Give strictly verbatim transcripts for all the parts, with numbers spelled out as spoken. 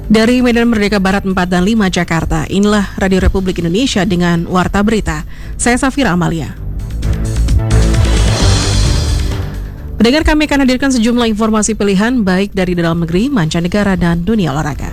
Dari Medan Merdeka Barat empat dan lima Jakarta, inilah Radio Republik Indonesia dengan Warta Berita. Saya Safira Amalia. Pendengar, kami akan hadirkan sejumlah informasi pilihan baik dari dalam negeri, mancanegara, dan dunia olahraga.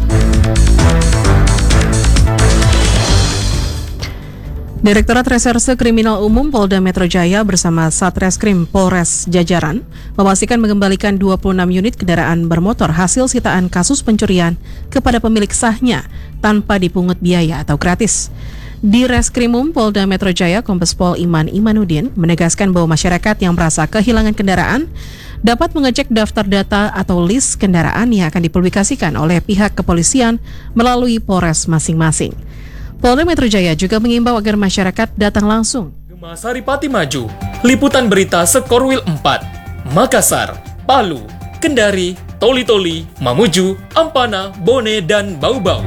Direktorat Reserse Kriminal Umum Polda Metro Jaya bersama Satreskrim Polres Jajaran memastikan mengembalikan dua puluh enam unit kendaraan bermotor hasil sitaan kasus pencurian kepada pemilik sahnya tanpa dipungut biaya atau gratis. Di Reskrimum Polda Metro Jaya, Kombes Pol Iman Imanuddin menegaskan bahwa masyarakat yang merasa kehilangan kendaraan dapat mengecek daftar data atau list kendaraan yang akan dipublikasikan oleh pihak kepolisian melalui Polres masing-masing. Polda Metro Jaya juga mengimbau agar masyarakat datang langsung. Gema Saripati Maju, liputan berita Sekorwil empat, Makassar, Palu, Kendari, Toli-Toli, Mamuju, Ampana, Bone, dan Bau-Bau.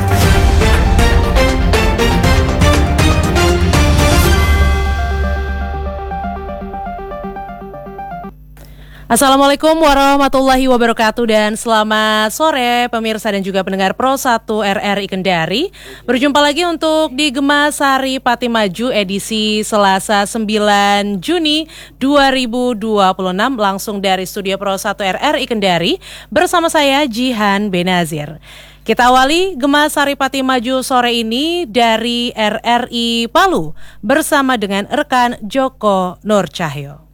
Assalamualaikum warahmatullahi wabarakatuh dan selamat sore pemirsa dan juga pendengar Pro satu R R I Kendari. Berjumpa lagi untuk di Gema Saripati Maju edisi Selasa sembilan Juni dua ribu dua puluh enam langsung dari studio Pro satu R R I Kendari bersama saya Jihan Benazir. Kita awali Gema Saripati Maju sore ini dari R R I Palu bersama dengan rekan Joko Nur Cahyo.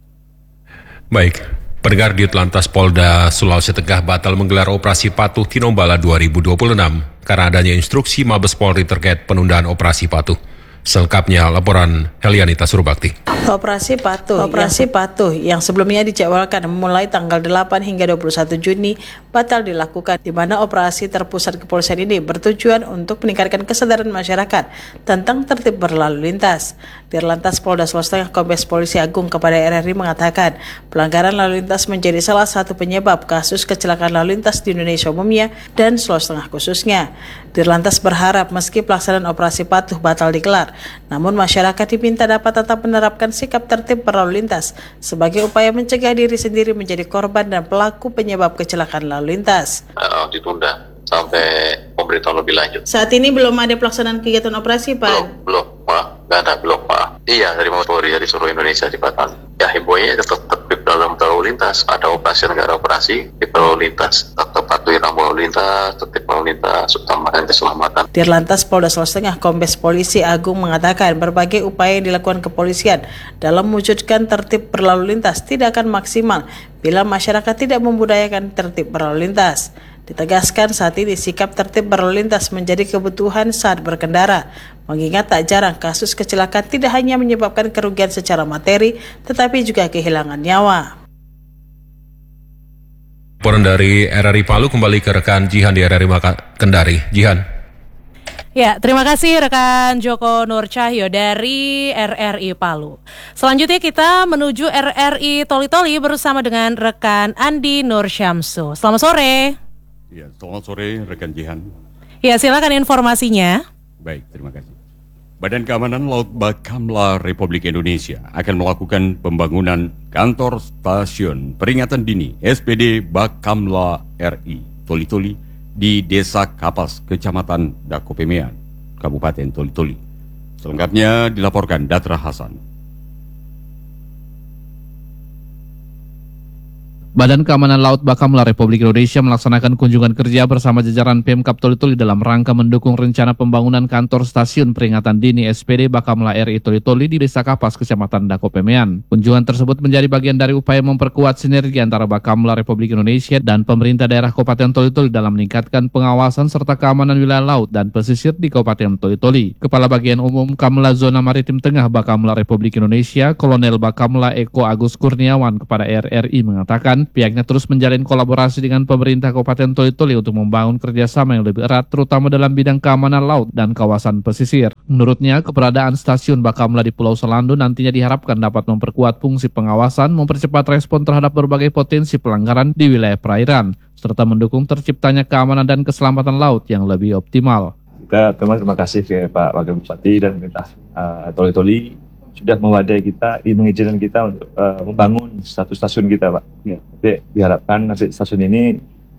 Baik, pendengar, di Telantas Polda Sulawesi Tengah batal menggelar operasi Patuh Tinombala dua ribu dua puluh enam karena adanya instruksi Mabes Polri terkait penundaan operasi Patuh. Selengkapnya laporan Helianita Surbakti. Operasi Patuh, Operasi yang... Patuh yang sebelumnya dijadwalkan mulai tanggal delapan hingga dua puluh satu Juni batal dilakukan, di mana operasi terpusat kepolisian ini bertujuan untuk meningkatkan kesadaran masyarakat tentang tertib berlalu lintas. Dirlantas Polda Sulawesi Tengah Kombes Polisi Agung kepada R R I mengatakan pelanggaran lalu lintas menjadi salah satu penyebab kasus kecelakaan lalu lintas di Indonesia umumnya dan Sulawesi Tengah khususnya. Dirlantas berharap meski pelaksanaan operasi Patuh batal digelar, namun masyarakat diminta dapat tetap menerapkan sikap tertib berlalu lintas sebagai upaya mencegah diri sendiri menjadi korban dan pelaku penyebab kecelakaan lalu lintas. Uh, ditunda sampai pemberitahuan lebih lanjut. Saat ini belum ada pelaksanaan kegiatan operasi, Pak? Belum, belum, Pak. Nggak ada, belum, Pak. Iya, dari Mabes Polri, dari seluruh Indonesia dibatalkan. Ya, himbauannya tetap tertib dalam berlalu lintas. Ada operasi negara operasi di berlalu lintas. Tetap patuhi rambu lalu lintas, tertib berlalu lintas, utamakan keselamatan. Dirlantas Polda Sulawesi Tengah Kombes Polisi Agung mengatakan berbagai upaya yang dilakukan kepolisian dalam mewujudkan tertib berlalu lintas tidak akan maksimal bila masyarakat tidak membudayakan tertib berlalu lintas. Ditegaskan saat ini sikap tertib berlalu lintas menjadi kebutuhan saat berkendara, mengingat tak jarang kasus kecelakaan tidak hanya menyebabkan kerugian secara materi, tetapi juga kehilangan nyawa. Laporan dari R R I Palu kembali ke rekan Jihan di R R I Maka- Kendari. Jihan. Ya, terima kasih rekan Joko Nur Cahyo dari R R I Palu. Selanjutnya kita menuju R R I Toli-Toli bersama dengan rekan Andi Nur Syamsu. Selamat sore. Ya, selamat sore rekan Jihan. Ya, silakan informasinya. Baik, terima kasih. Badan Keamanan Laut Bakamla Republik Indonesia akan melakukan pembangunan kantor stasiun peringatan dini S P D Bakamla R I Toli-Toli di Desa Kapas, Kecamatan Dakopemean, Kabupaten Toli-Toli. Selengkapnya dilaporkan Datra Hasan. Badan Keamanan Laut Bakamla Republik Indonesia melaksanakan kunjungan kerja bersama jajaran Pemkab Toli-Toli dalam rangka mendukung rencana pembangunan kantor stasiun peringatan dini S P D Bakamla R I Toli-Toli di Desa Kapas, Kecamatan Dakopemean. Kunjungan tersebut menjadi bagian dari upaya memperkuat sinergi antara Bakamla Republik Indonesia dan pemerintah daerah Kabupaten Toli-Toli dalam meningkatkan pengawasan serta keamanan wilayah laut dan pesisir di Kabupaten Toli-Toli. Kepala Bagian Umum Kamla Zona Maritim Tengah Bakamla Republik Indonesia, Kolonel Bakamla Eko Agus Kurniawan kepada R R I mengatakan pihaknya terus menjalin kolaborasi dengan pemerintah Kabupaten Toli-Toli untuk membangun kerjasama yang lebih erat, terutama dalam bidang keamanan laut dan kawasan pesisir. Menurutnya, keberadaan stasiun Bakamla di Pulau Selandu nantinya diharapkan dapat memperkuat fungsi pengawasan, mempercepat respon terhadap berbagai potensi pelanggaran di wilayah perairan, serta mendukung terciptanya keamanan dan keselamatan laut yang lebih optimal. Kita terima kasih ke Pak Wakil Bupati dan pemerintah uh, Toli-Toli sudah mewadai kita, mengizinkan kita untuk uh, membangun satu stasiun kita, Pak. Ya. Jadi diharapkan nanti stasiun ini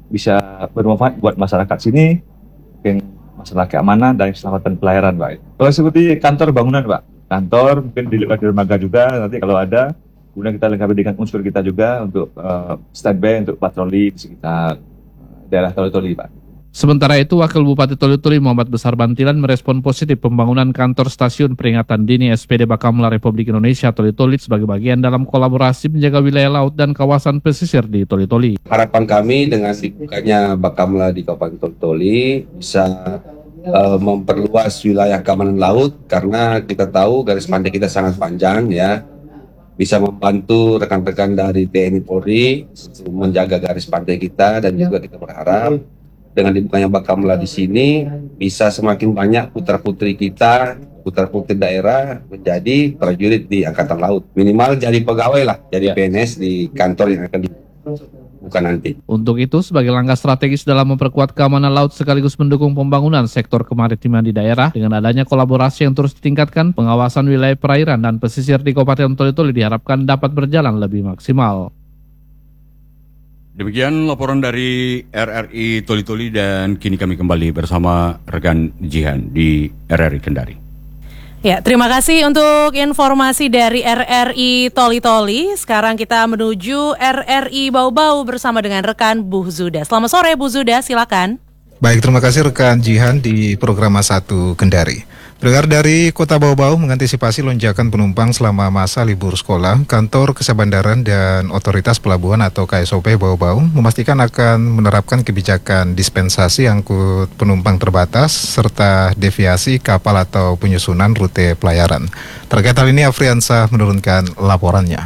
bisa bermanfaat buat masyarakat sini, mungkin masalah keamanan dan keselamatan pelayaran, Pak. Kalau seperti kantor bangunan, Pak, kantor mungkin di dermaga juga, nanti kalau ada, kemudian kita lengkapi dengan unsur kita juga untuk uh, standby untuk patroli di sekitar daerah Toli-Toli, Pak. Sementara itu, Wakil Bupati Toli-Toli Muhammad Besar Bantilan merespon positif pembangunan kantor stasiun peringatan dini S P D Bakamla Republik Indonesia Toli-Toli sebagai bagian dalam kolaborasi menjaga wilayah laut dan kawasan pesisir di Toli-Toli. Harapan kami dengan dibukanya Bakamla di Kabupaten Toli-Toli bisa uh, memperluas wilayah keamanan laut, karena kita tahu garis pantai kita sangat panjang ya. Bisa membantu rekan-rekan dari T N I Polri untuk menjaga garis pantai kita, dan juga kita berharap dengan dibukanya Bakamla di sini bisa semakin banyak putra-putri kita, putra-putri daerah menjadi prajurit di Angkatan Laut. Minimal jadi pegawai lah, jadi P N S di kantor yang akan dibuka nanti. Untuk itu, sebagai langkah strategis dalam memperkuat keamanan laut sekaligus mendukung pembangunan sektor kemaritiman di daerah, dengan adanya kolaborasi yang terus ditingkatkan, pengawasan wilayah perairan dan pesisir di Kabupaten Toli-Toli diharapkan dapat berjalan lebih maksimal. Demikian laporan dari R R I Toli-Toli, dan kini kami kembali bersama rekan Jihan di R R I Kendari. Ya, terima kasih untuk informasi dari R R I Toli-Toli. Sekarang kita menuju R R I Bau-Bau bersama dengan rekan Bu Zuda. Selamat sore Bu Zuda, silakan. Baik, terima kasih rekan Jihan di program satu Kendari. Pendengar dari Kota Bau-Bau mengantisipasi lonjakan penumpang selama masa libur sekolah, Kantor Kesabandaran dan Otoritas Pelabuhan atau K S O P Bau-Bau memastikan akan menerapkan kebijakan dispensasi angkut penumpang terbatas serta deviasi kapal atau penyusunan rute pelayaran. Terkait hal ini, Afriansah menurunkan laporannya.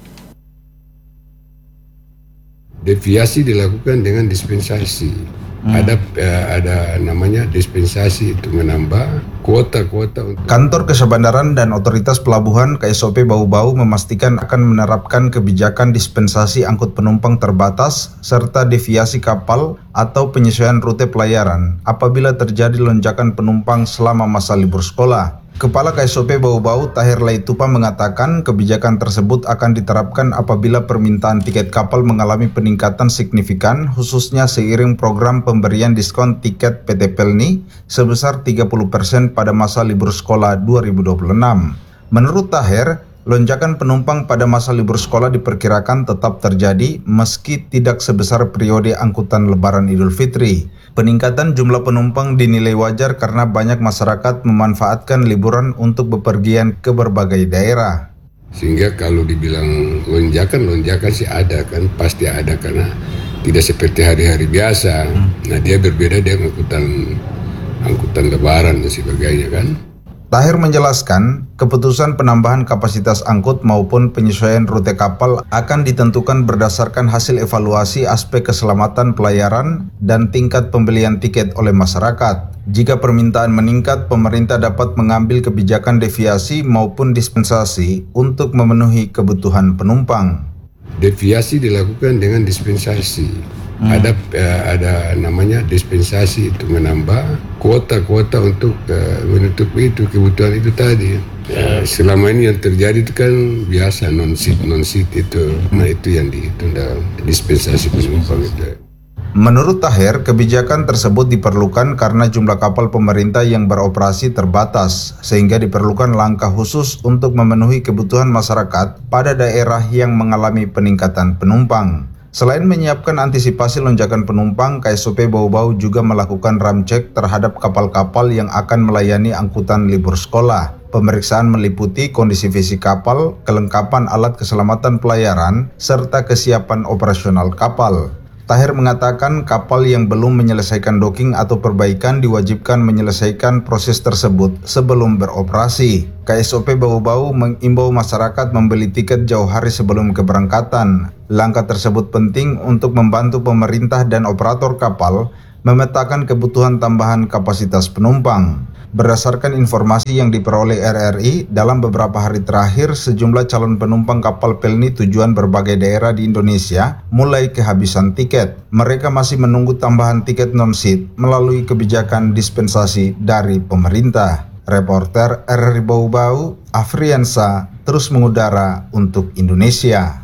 Deviasi dilakukan dengan dispensasi. Hmm. Ada uh, ada namanya dispensasi itu menambah kuota-kuota untuk Kantor Kesabandaran dan Otoritas Pelabuhan K S O P Bau-Bau memastikan akan menerapkan kebijakan dispensasi angkut penumpang terbatas serta deviasi kapal atau penyesuaian rute pelayaran apabila terjadi lonjakan penumpang selama masa libur sekolah. Kepala K S O P Bau-Bau Tahir Laitupa mengatakan kebijakan tersebut akan diterapkan apabila permintaan tiket kapal mengalami peningkatan signifikan, khususnya seiring program pemberian diskon tiket P T Pelni sebesar tiga puluh persen pada masa libur sekolah dua ribu dua puluh enam. Menurut Tahir, lonjakan penumpang pada masa libur sekolah diperkirakan tetap terjadi meski tidak sebesar periode angkutan Lebaran Idul Fitri. Peningkatan jumlah penumpang dinilai wajar karena banyak masyarakat memanfaatkan liburan untuk bepergian ke berbagai daerah. Sehingga kalau dibilang lonjakan, lonjakan sih ada kan, pasti ada karena tidak seperti hari-hari biasa. Nah dia berbeda dengan angkutan, angkutan Lebaran dan sebagainya kan. Tahir menjelaskan, keputusan penambahan kapasitas angkut maupun penyesuaian rute kapal akan ditentukan berdasarkan hasil evaluasi aspek keselamatan pelayaran dan tingkat pembelian tiket oleh masyarakat. Jika permintaan meningkat, pemerintah dapat mengambil kebijakan deviasi maupun dispensasi untuk memenuhi kebutuhan penumpang. Deviasi dilakukan dengan dispensasi. Hmm. Ada uh, ada namanya dispensasi itu menambah kuota-kuota untuk uh, menutupi itu kebutuhan itu tadi. Uh, selama ini yang terjadi itu kan biasa non seat non seat itu, nah itu yang dihitung dalam dispensasi penumpang itu. Menurut Tahir, kebijakan tersebut diperlukan karena jumlah kapal pemerintah yang beroperasi terbatas, sehingga diperlukan langkah khusus untuk memenuhi kebutuhan masyarakat pada daerah yang mengalami peningkatan penumpang. Selain menyiapkan antisipasi lonjakan penumpang, K S O P Bau-Bau juga melakukan ramcek terhadap kapal-kapal yang akan melayani angkutan libur sekolah. Pemeriksaan meliputi kondisi fisik kapal, kelengkapan alat keselamatan pelayaran, serta kesiapan operasional kapal. Tahir mengatakan kapal yang belum menyelesaikan docking atau perbaikan diwajibkan menyelesaikan proses tersebut sebelum beroperasi. K S O P Bau-Bau mengimbau masyarakat membeli tiket jauh hari sebelum keberangkatan. Langkah tersebut penting untuk membantu pemerintah dan operator kapal memetakan kebutuhan tambahan kapasitas penumpang. Berdasarkan informasi yang diperoleh R R I, dalam beberapa hari terakhir, sejumlah calon penumpang kapal Pelni tujuan berbagai daerah di Indonesia mulai kehabisan tiket. Mereka masih menunggu tambahan tiket non-seat melalui kebijakan dispensasi dari pemerintah. Reporter R R I Bau-Bau, Afriansah, terus mengudara untuk Indonesia.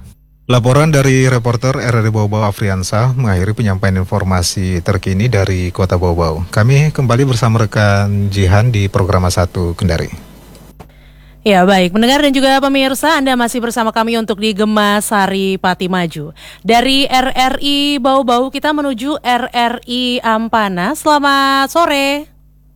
Laporan dari reporter R R I Bau-Bau Afriansah mengakhiri penyampaian informasi terkini dari Kota Bau-Bau. Kami kembali bersama rekan Jihan di Program satu Kendari. Ya baik, pendengar dan juga pemirsa, Anda masih bersama kami untuk di Gema Sari Pati Maju. Dari R R I Bau-Bau kita menuju R R I Ampana. Selamat sore.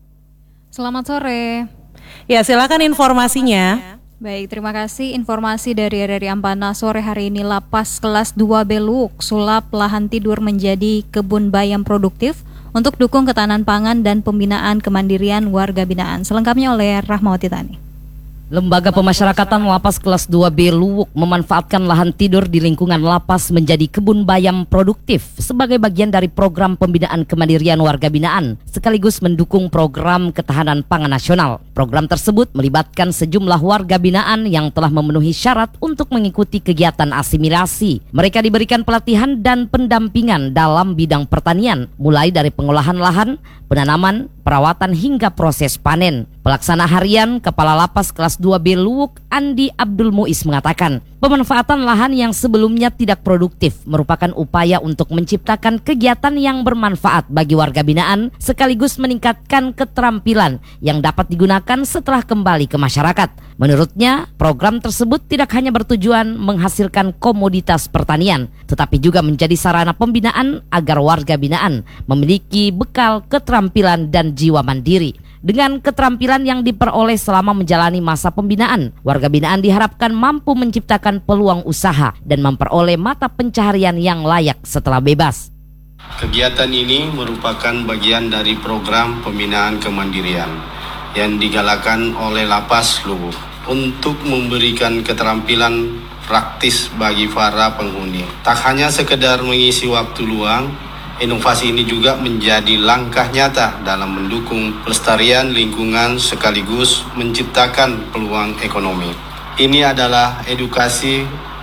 Selamat sore. Ya, silakan informasinya. Baik, terima kasih. Informasi dari R R I Ampana sore hari ini, Lapas kelas dua B Luwuk sulap lahan tidur menjadi kebun bayam produktif untuk dukung ketahanan pangan dan pembinaan kemandirian warga binaan. Selengkapnya oleh Rahmawati Tani. Lembaga Pemasyarakatan Lapas kelas dua B Luwuk memanfaatkan lahan tidur di lingkungan lapas menjadi kebun bayam produktif sebagai bagian dari program pembinaan kemandirian warga binaan sekaligus mendukung program ketahanan pangan nasional. Program tersebut melibatkan sejumlah warga binaan yang telah memenuhi syarat untuk mengikuti kegiatan asimilasi. Mereka diberikan pelatihan dan pendampingan dalam bidang pertanian, mulai dari pengolahan lahan, penanaman, perawatan hingga proses panen. Pelaksana harian Kepala Lapas kelas dua B Luwuk Andi Abdul Muiz mengatakan, pemanfaatan lahan yang sebelumnya tidak produktif merupakan upaya untuk menciptakan kegiatan yang bermanfaat bagi warga binaan sekaligus meningkatkan keterampilan yang dapat digunakan setelah kembali ke masyarakat. Menurutnya, program tersebut tidak hanya bertujuan menghasilkan komoditas pertanian, tetapi juga menjadi sarana pembinaan agar warga binaan memiliki bekal keterampilan dan jiwa mandiri. Dengan keterampilan yang diperoleh selama menjalani masa pembinaan, warga binaan diharapkan mampu menciptakan peluang usaha dan memperoleh mata pencaharian yang layak setelah bebas. Kegiatan ini merupakan bagian dari program pembinaan kemandirian yang digalakkan oleh Lapas Luwuk untuk memberikan keterampilan praktis bagi para penghuni. Tak hanya sekedar mengisi waktu luang, inovasi ini juga menjadi langkah nyata dalam mendukung pelestarian lingkungan sekaligus menciptakan peluang ekonomi. Ini adalah edukasi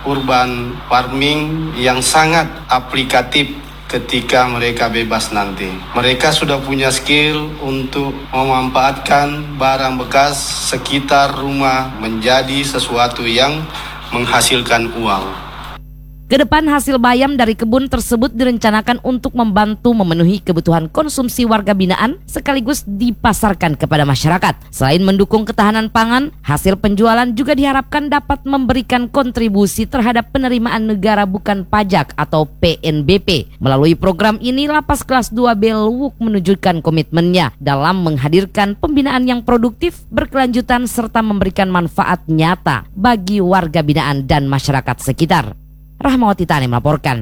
urban farming yang sangat aplikatif ketika mereka bebas nanti. Mereka sudah punya skill untuk memanfaatkan barang bekas sekitar rumah menjadi sesuatu yang menghasilkan uang. Kedepan hasil bayam dari kebun tersebut direncanakan untuk membantu memenuhi kebutuhan konsumsi warga binaan sekaligus dipasarkan kepada masyarakat. Selain mendukung ketahanan pangan, hasil penjualan juga diharapkan dapat memberikan kontribusi terhadap penerimaan negara bukan pajak atau P N B P. Melalui program ini, Lapas kelas dua B Luwuk menunjukkan komitmennya dalam menghadirkan pembinaan yang produktif, berkelanjutan serta memberikan manfaat nyata bagi warga binaan dan masyarakat sekitar. Rahmawati Tani melaporkan.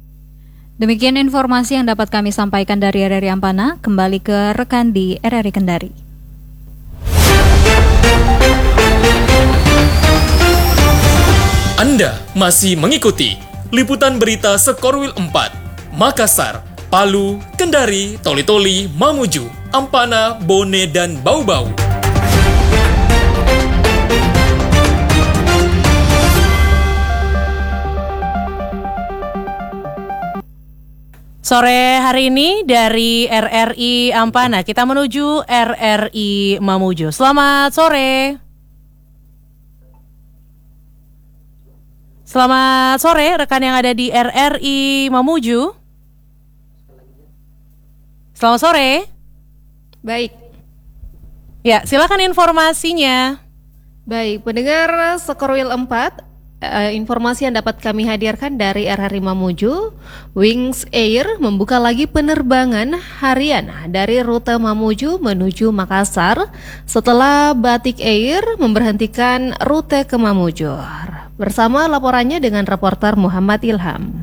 Demikian informasi yang dapat kami sampaikan dari R R I Ampana. Kembali ke rekan di R R I Kendari. Anda masih mengikuti liputan berita Sekorwil empat, Makassar, Palu, Kendari, Toli-Toli, Mamuju, Ampana, Bone, dan Bau-Bau. Sore hari ini dari R R I Ampana kita menuju R R I Mamuju. Selamat sore. Selamat sore rekan yang ada di R R I Mamuju. Selamat sore. Baik. Ya, silakan informasinya. Baik, pendengar Sekorwil empat. Uh, informasi yang dapat kami hadirkan dari R R I Mamuju, Wings Air membuka lagi penerbangan harian dari rute Mamuju menuju Makassar setelah Batik Air memberhentikan rute ke Mamuju. Bersama laporannya dengan reporter Muhammad Ilham.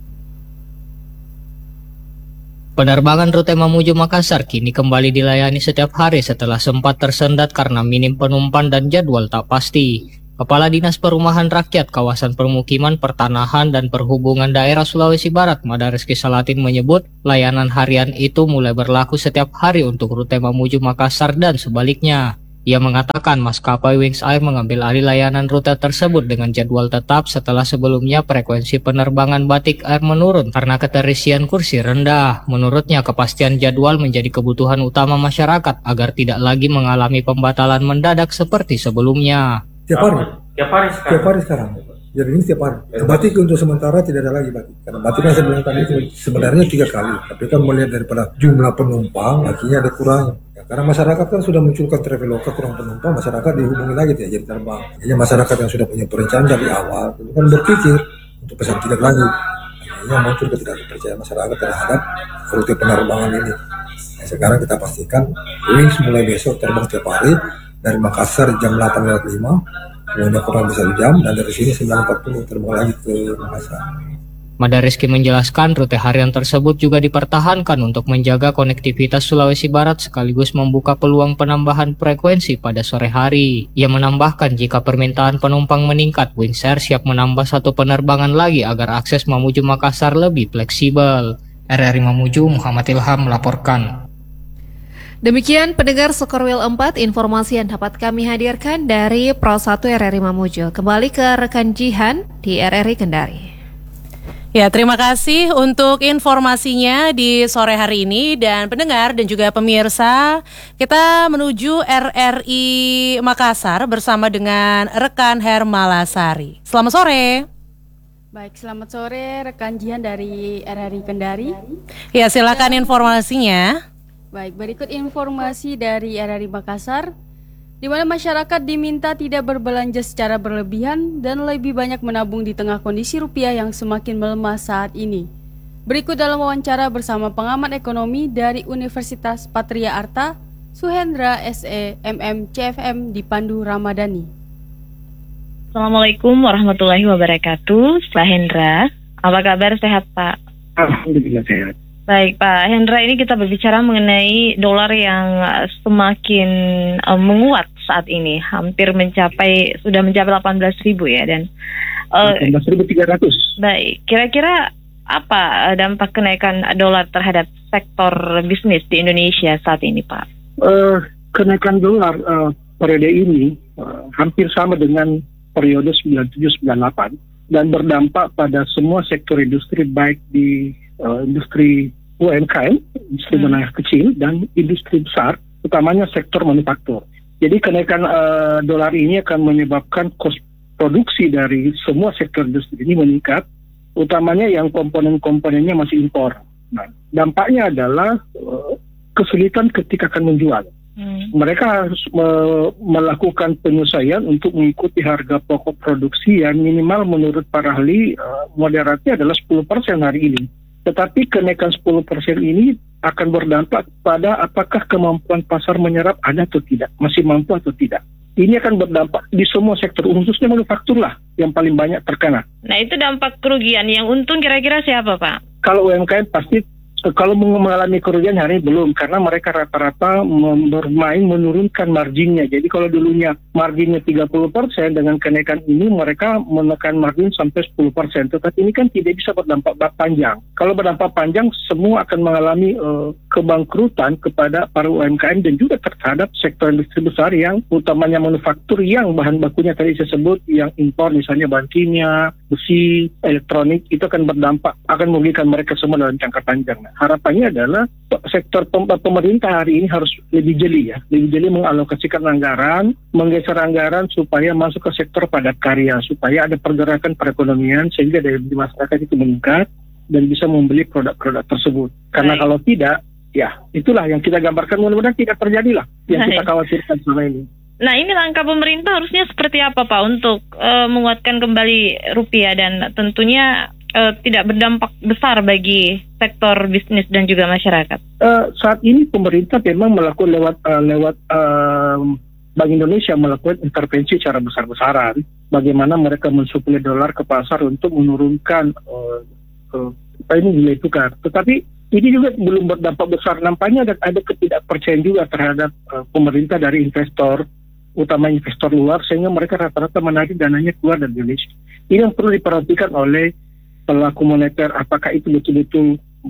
Penerbangan rute Mamuju Makassar kini kembali dilayani setiap hari setelah sempat tersendat karena minim penumpang dan jadwal tak pasti. Kepala Dinas Perumahan Rakyat Kawasan Permukiman Pertanahan dan Perhubungan Daerah Sulawesi Barat Madareski Salatin menyebut layanan harian itu mulai berlaku setiap hari untuk rute Mamuju Makassar dan sebaliknya. Ia mengatakan maskapai Wings Air mengambil alih layanan rute tersebut dengan jadwal tetap setelah sebelumnya frekuensi penerbangan Batik Air menurun karena keterisian kursi rendah. Menurutnya kepastian jadwal menjadi kebutuhan utama masyarakat agar tidak lagi mengalami pembatalan mendadak seperti sebelumnya. Tiap hari? Tiap hari sekarang. Tiap hari sekarang. Jadi ini setiap hari. Batik untuk sementara tidak ada lagi batik. Karena batik yang saya bilang tadi itu sebenarnya tiga kali. Tapi kan melihat daripada jumlah penumpang, akhirnya ada kurang. Ya, karena masyarakat kan sudah munculkan Traveloka kurang penumpang, masyarakat dihubungi lagi tidak jadi terbang. Jadi masyarakat yang sudah punya perencanaan dari awal, itu kan berpikir untuk pesan tidak lagi. Akhirnya muncul ketidakpercayaan masyarakat terhadap rute penerbangan ini. Nah, sekarang kita pastikan Wings mulai besok terbang tiap hari dari Makassar jam delapan lewat lima. Kemudian kurang bisa jam, dan dari sini sembilan empat puluh terbang lagi ke Makassar. Madarizky menjelaskan rute harian tersebut juga dipertahankan untuk menjaga konektivitas Sulawesi Barat sekaligus membuka peluang penambahan frekuensi pada sore hari. Ia menambahkan jika permintaan penumpang meningkat, Wings Air siap menambah satu penerbangan lagi agar akses Mamuju Makassar lebih fleksibel. R R I Mamuju, Muhammad Ilham melaporkan. Demikian pendengar Skorwil empat, informasi yang dapat kami hadirkan dari Pro satu R R I Mamuju. Kembali ke rekan Jihan di R R I Kendari. Ya, terima kasih untuk informasinya di sore hari ini. Dan pendengar dan juga pemirsa, kita menuju R R I Makassar bersama dengan rekan Hermalasari. Selamat sore. Baik, selamat sore rekan Jihan dari R R I Kendari. Ya, silakan informasinya. Baik, berikut informasi dari R R I Makassar, di mana masyarakat diminta tidak berbelanja secara berlebihan dan lebih banyak menabung di tengah kondisi rupiah yang semakin melemah saat ini. Berikut dalam wawancara bersama pengamat ekonomi dari Universitas Patria Arta, Suhendra S E M M C F M dipandu Ramadhani. Assalamualaikum warahmatullahi wabarakatuh, Pak Hendra. Apa kabar, sehat Pak? Alhamdulillah sehat. Baik Pak Hendra, ini kita berbicara mengenai dolar yang semakin uh, menguat saat ini, hampir mencapai, sudah mencapai delapan belas ribu ya, dan uh, delapan belas ribu tiga ratus. Baik, kira-kira apa dampak kenaikan dolar terhadap sektor bisnis di Indonesia saat ini Pak? Uh, kenaikan dolar uh, periode ini uh, hampir sama dengan periode sembilan puluh tujuh sampai sembilan puluh delapan dan berdampak pada semua sektor industri, baik di uh, industri U M K M, industri menengah hmm. kecil, dan industri besar, utamanya sektor manufaktur. Jadi kenaikan uh, dolar ini akan menyebabkan kos produksi dari semua sektor industri ini meningkat, utamanya yang komponen-komponennya masih impor. Nah, dampaknya adalah uh, kesulitan ketika akan menjual. Hmm. Mereka harus me- melakukan penyesuaian untuk mengikuti harga pokok produksi yang minimal menurut para ahli uh, moderatnya adalah sepuluh persen hari ini. Tetapi kenaikan sepuluh persen ini akan berdampak pada apakah kemampuan pasar menyerap ada atau tidak, masih mampu atau tidak. Ini akan berdampak di semua sektor, khususnya manufaktur lah yang paling banyak terkena. Nah, itu dampak kerugian. Yang untung kira-kira siapa Pak? Kalau U M K M pasti, kalau mengalami kerugian hari ini belum, karena mereka rata-rata bermain menurunkan marginnya. Jadi kalau dulunya marginnya tiga puluh persen, dengan kenaikan ini mereka menekan margin sampai sepuluh persen. Tetapi ini kan tidak bisa berdampak panjang. Kalau berdampak panjang, semua akan mengalami uh, kebangkrutan kepada para U M K M dan juga terhadap sektor industri besar yang utamanya manufaktur yang bahan bakunya tadi saya sebut, yang impor misalnya bahan kimia, besi, elektronik, itu akan berdampak, akan merugikan mereka semua dalam jangka panjang. Nah, harapannya adalah sektor pemerintah hari ini harus lebih jeli ya, lebih jeli mengalokasikan anggaran, menggeser anggaran supaya masuk ke sektor padat karya, supaya ada pergerakan perekonomian sehingga daya beli masyarakat itu meningkat dan bisa membeli produk-produk tersebut. Karena Baik. kalau tidak, ya itulah yang kita gambarkan, mudah-mudahan tidak terjadilah yang Baik. kita khawatirkan selama ini. Nah, ini langkah pemerintah harusnya seperti apa Pak untuk uh, menguatkan kembali rupiah dan tentunya Uh, tidak berdampak besar bagi sektor bisnis dan juga masyarakat? Uh, saat ini pemerintah memang melakukan lewat uh, lewat uh, Bank Indonesia melakukan intervensi secara besar-besaran. Bagaimana mereka mensuplai dolar ke pasar untuk menurunkan uh, uh, apa ini nilai tukar. Tetapi ini juga belum berdampak besar. Nampaknya ada, ada ketidakpercayaan juga terhadap uh, pemerintah dari investor, utama investor luar, sehingga mereka rata-rata menarik dananya keluar dari Indonesia. Ini yang perlu diperhatikan oleh pelaku moneter, apakah itu betul-betul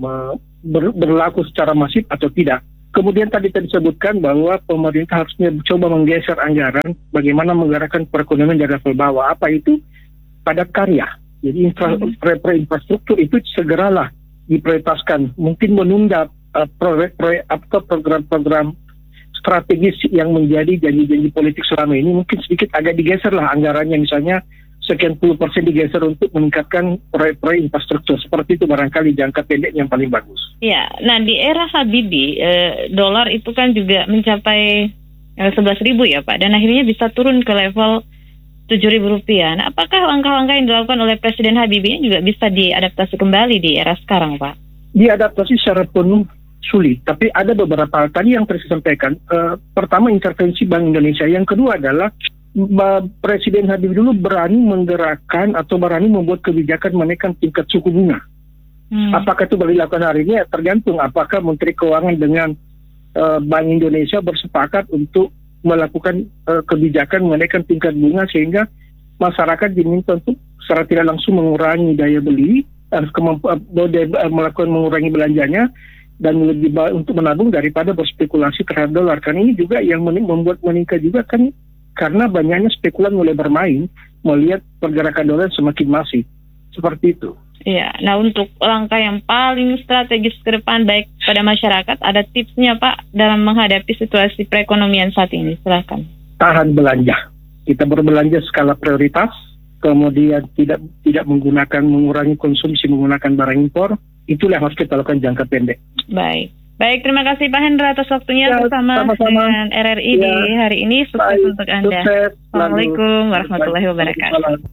ber, berlaku secara masif atau tidak. Kemudian tadi tadi disebutkan bahwa pemerintah harusnya coba menggeser anggaran, bagaimana menggerakkan perekonomian dari level bawah. Apa itu? Padat karya. Jadi infra, hmm. infrastruktur itu segeralah diprioritaskan. Mungkin menunda uh, proyek-proyek atau program-program strategis yang menjadi janji-janji politik selama ini, mungkin sedikit agak digeser lah anggarannya, misalnya sekian puluh persen digeser untuk meningkatkan proyek-proyek infrastruktur. Seperti itu barangkali jangka pendek yang paling bagus. Ya, nah di era Habibie, eh, dolar itu kan juga mencapai eh, sebelas ribu ya Pak, dan akhirnya bisa turun ke level tujuh ribu rupiah. Nah, apakah langkah-langkah yang dilakukan oleh Presiden Habibie ini juga bisa diadaptasi kembali di era sekarang, Pak? Diadaptasi secara penuh sulit, tapi ada beberapa tadi yang saya sampaikan. Uh, pertama, intervensi Bank Indonesia. Yang kedua adalah uh, Presiden Habibie dulu berani menggerakkan atau berani membuat kebijakan menaikkan tingkat suku bunga. Hmm. Apakah itu boleh dilakukan hari ini? Tergantung apakah Menteri Keuangan dengan uh, Bank Indonesia bersepakat untuk melakukan uh, kebijakan menaikkan tingkat bunga sehingga masyarakat diminta untuk secara tidak langsung mengurangi daya beli, harus kemampuan uh, melakukan mengurangi belanjanya dan lebih baik untuk menabung daripada berspekulasi terhadap dolar. Karena ini juga yang membuat meningkat juga kan karena banyaknya spekulan mulai bermain melihat pergerakan dolar semakin masif. Seperti itu. Iya, nah untuk langkah yang paling strategis ke depan baik pada masyarakat, ada tipsnya Pak dalam menghadapi situasi perekonomian saat ini? Silakan. Tahan belanja. Kita berbelanja skala prioritas, kemudian tidak tidak menggunakan mengurangi konsumsi menggunakan barang impor. Itulah yang harus kita lakukan jangka pendek. Baik. Baik, terima kasih Pak Hendra atas waktunya ya, bersama sama-sama. Dengan R R I ya. Di hari ini. Sukses Baik, untuk Anda. Sukses, Assalamualaikum warahmatullahi wabarakatuh.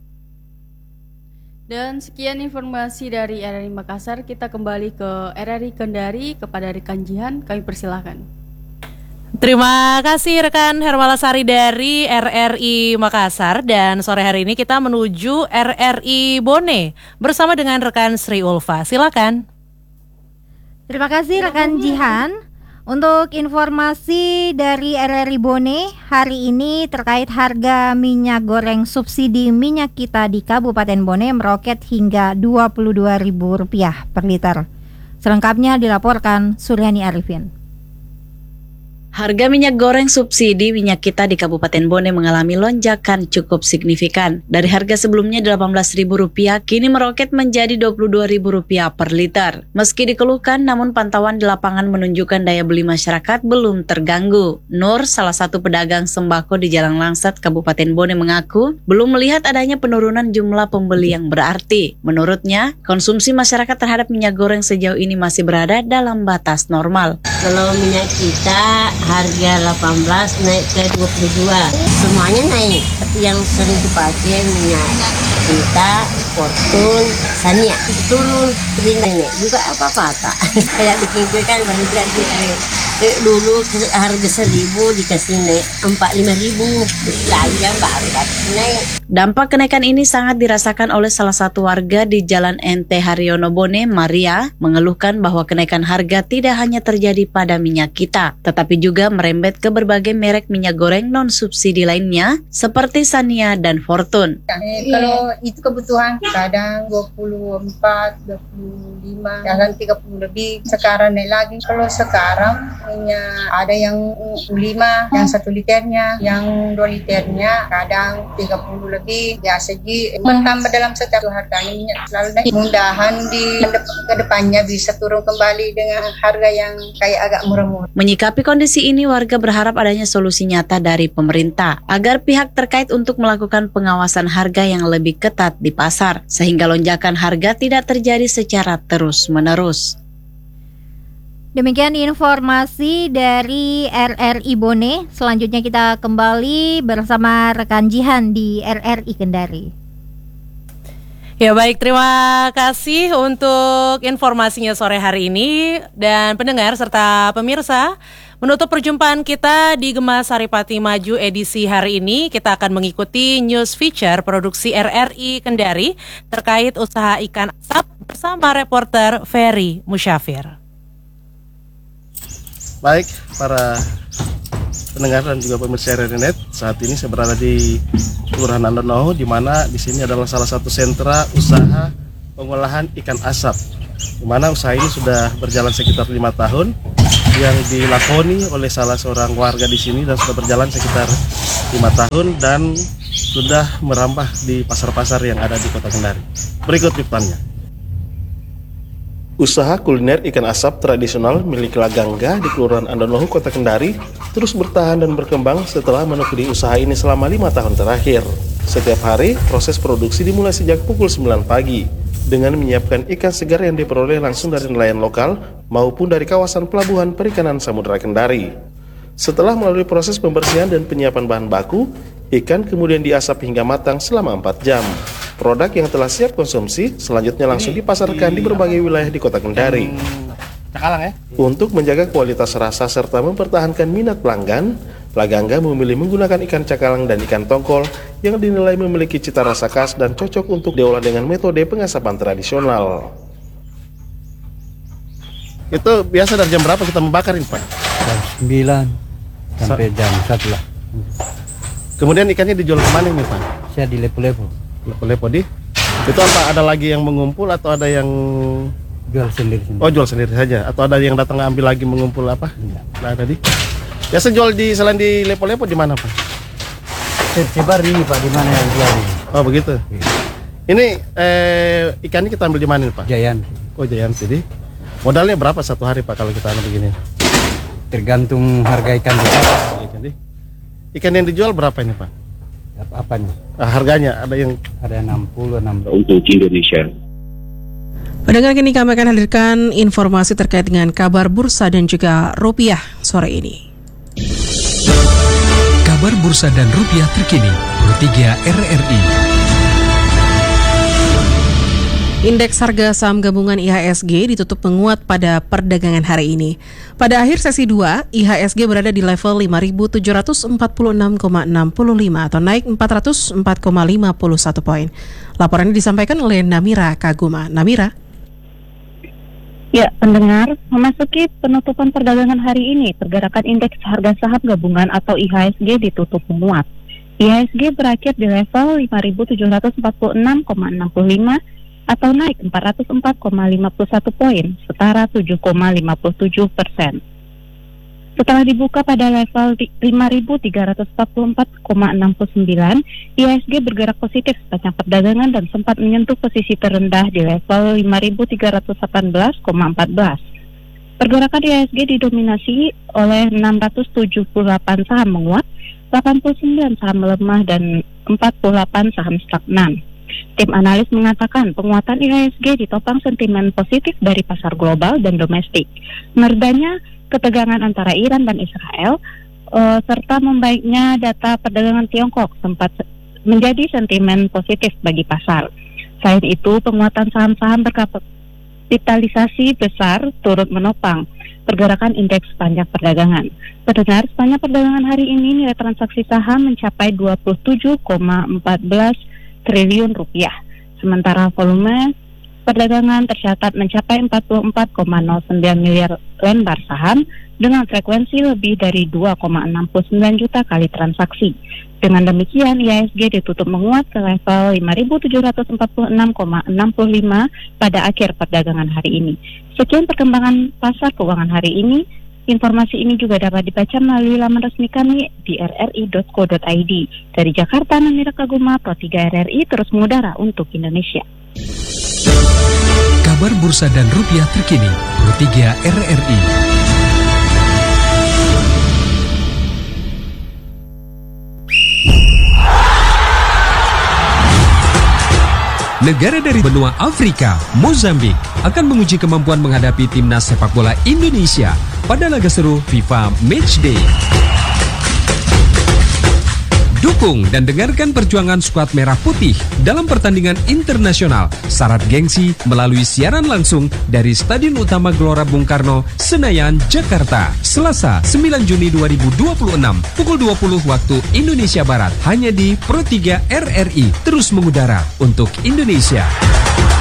Dan sekian informasi dari R R I Makassar. Kita kembali ke R R I Kendari kepada rekan Jihan. Kami persilahkan. Terima kasih rekan Hermalasari dari R R I Makassar. Dan sore hari ini kita menuju R R I Bone bersama dengan rekan Sri Ulfa. Silakan. Terima kasih rekan Jihan. Untuk informasi dari R R I Bone hari ini terkait harga minyak goreng subsidi minyak kita di Kabupaten Bone meroket hingga dua puluh dua ribu rupiah per liter. Selengkapnya dilaporkan Suryani Arifin. Harga minyak goreng subsidi minyak kita di Kabupaten Bone mengalami lonjakan cukup signifikan. Dari harga sebelumnya delapan belas ribu rupiah, kini meroket menjadi dua puluh dua ribu rupiah per liter. Meski dikeluhkan, namun pantauan di lapangan menunjukkan daya beli masyarakat belum terganggu. Nur, salah satu pedagang sembako di Jalan Langsat, Kabupaten Bone mengaku belum melihat adanya penurunan jumlah pembeli yang berarti. Menurutnya, konsumsi masyarakat terhadap minyak goreng sejauh ini masih berada dalam batas normal. Kalau minyak kita harga delapan belas naik ke dua puluh dua, semuanya naik. Tapi yang sering dipakai minyak kita, Fortune, Sania turun, ringan juga apa-apa tak. Kayak bikin kue kan baru tidak dikasih. Dulu harga seribu dikasih naik empat lima ribu, lagi yang baru naik. Dampak kenaikan ini sangat dirasakan oleh salah satu warga di Jalan N T Haryono Bone, Maria, mengeluhkan bahwa kenaikan harga tidak hanya terjadi pada minyak kita, tetapi juga merembet ke berbagai merek minyak goreng non subsidi lainnya seperti Sania dan Fortune. Eh, kalau itu kebutuhan kadang dua puluh empat, dua puluh lima, kadang tiga puluh lebih. Sekarang naik lagi. Kalau sekarang minyak ada yang lima, yang satu liternya, yang dua liternya kadang tiga puluh lebih. Biasa ji mentambah dalam setiap harganya minyak selalu naik. Mudahan di ke depannya bisa turun kembali dengan harga yang kayak agak murah-murah. Menyikapi kondisi ini, warga berharap adanya solusi nyata dari pemerintah agar pihak terkait untuk melakukan pengawasan harga yang lebih ketat di pasar sehingga lonjakan harga tidak terjadi secara terus-menerus. Demikian informasi dari R R I Bone. Selanjutnya kita kembali bersama rekan Jihan di R R I Kendari. Ya baik, terima kasih untuk informasinya sore hari ini. Dan pendengar serta pemirsa, menutup perjumpaan kita di Gema Saripati Maju edisi hari ini, kita akan mengikuti news feature produksi R R I Kendari terkait usaha ikan asap bersama reporter Ferry Musyafir. Baik, para pendengar dan juga pemirsa R R I Net, saat ini saya berada di Kelurahan Andonoho, di mana di sini adalah salah satu sentra usaha pengolahan ikan asap, di mana usaha ini sudah berjalan sekitar lima tahun, yang dilakoni oleh salah seorang warga di sini dan sudah berjalan sekitar lima tahun dan sudah merambah di pasar-pasar yang ada di Kota Kendari. Berikut liputannya. Usaha kuliner ikan asap tradisional milik Lagangga di Kelurahan Andonoho, Kota Kendari terus bertahan dan berkembang setelah menekuni usaha ini selama lima tahun terakhir. Setiap hari, proses produksi dimulai sejak pukul sembilan pagi dengan menyiapkan ikan segar yang diperoleh langsung dari nelayan lokal maupun dari kawasan pelabuhan perikanan Samudra Kendari. Setelah melalui proses pembersihan dan penyiapan bahan baku, ikan kemudian diasap hingga matang selama empat jam. Produk yang telah siap konsumsi selanjutnya langsung dipasarkan di berbagai wilayah di Kota Kendari. Cakalang ya? Untuk menjaga kualitas rasa serta mempertahankan minat pelanggan, Lagangga memilih menggunakan ikan cakalang dan ikan tongkol yang dinilai memiliki cita rasa khas dan cocok untuk diolah dengan metode pengasapan tradisional. Itu biasa dari jam berapa kita membakar ini, Pak? Jam sembilan sampai jam satu lah. Kemudian ikannya dijual kemana ini, Pak? Saya di Lepo-Lepo. Lepo-Lepo di? Itu apa, ada lagi yang mengumpul atau ada yang jual sendiri, sendiri? Oh, jual sendiri saja. Atau ada yang datang ambil lagi mengumpul apa? Enggak. Nah, tadi. Biasa jual di selain di Lepo-Lepo di mana, Pak? Tersebar ini, Pak, di mana yang jual ini. Oh, begitu. Iya. Ini eh, ikannya kita ambil di mana nih, Pak? Jayanti. Oh, Jayanti. Jadi modalnya berapa satu hari, Pak, kalau kita ambil begini? Tergantung harga ikan. Ikan, ikan yang dijual berapa ini, Pak? Apa apanya? Ah, harganya ada yang ada enam puluh enam untuk Indonesia. Pendengar, kini kami akan hadirkan informasi terkait dengan kabar bursa dan juga rupiah sore ini. Kabar bursa dan rupiah terkini, Pro tiga R R I. Indeks harga saham gabungan I H S G ditutup menguat pada perdagangan hari ini. Pada akhir sesi dua, I H S G berada di level lima ribu tujuh ratus empat puluh enam koma enam lima atau naik empat ratus empat koma lima satu poin. Laporan ini disampaikan oleh Namira Kaguma. Namira. Ya, pendengar, memasuki penutupan perdagangan hari ini, pergerakan indeks harga saham gabungan atau I H S G ditutup menguat. I H S G berakhir di level lima ribu tujuh ratus empat puluh enam koma enam lima atau naik empat ratus empat koma lima satu poin, setara tujuh koma lima tujuh persen. Setelah dibuka pada level lima ribu tiga ratus empat puluh empat koma enam sembilan, I H S G bergerak positif sepanjang perdagangan dan sempat menyentuh posisi terendah di level lima ribu tiga ratus delapan belas koma empat belas. Pergerakan I H S G didominasi oleh enam ratus tujuh puluh delapan saham menguat, delapan puluh sembilan saham melemah, dan empat puluh delapan saham stagnan. Tim analis mengatakan penguatan I H S G ditopang sentimen positif dari pasar global dan domestik. Meredanya ketegangan antara Iran dan Israel uh, serta membaiknya data perdagangan Tiongkok sempat menjadi sentimen positif bagi pasar. Selain itu, penguatan saham-saham berkapitalisasi besar turut menopang pergerakan indeks sepanjang perdagangan. Pendengar, sepanjang perdagangan hari ini nilai transaksi saham mencapai dua puluh tujuh koma satu empat triliun rupiah. Sementara volume perdagangan tercatat mencapai empat puluh empat koma nol sembilan miliar lembar saham dengan frekuensi lebih dari dua koma enam sembilan juta kali transaksi. Dengan demikian, I H S G ditutup menguat ke level lima ribu tujuh ratus empat puluh enam koma enam lima pada akhir perdagangan hari ini. Sekian perkembangan pasar keuangan hari ini. Informasi ini juga dapat dibaca melalui laman resmi kami di r r i dot co dot i d. Dari Jakarta, Namira Kaguma, Pro tiga R R I terus mengudara untuk Indonesia. Kabar bursa dan rupiah terkini, Pro tiga R R I. Negara dari benua Afrika, Mozambik, akan menguji kemampuan menghadapi timnas sepak bola Indonesia pada laga seru FIFA Matchday. Dukung dan dengarkan perjuangan skuad Merah Putih dalam pertandingan internasional syarat gengsi melalui siaran langsung dari Stadion Utama Gelora Bung Karno, Senayan, Jakarta. Selasa sembilan Juni dua ribu dua puluh enam pukul dua puluh waktu Indonesia Barat hanya di Pro tiga R R I, terus mengudara untuk Indonesia.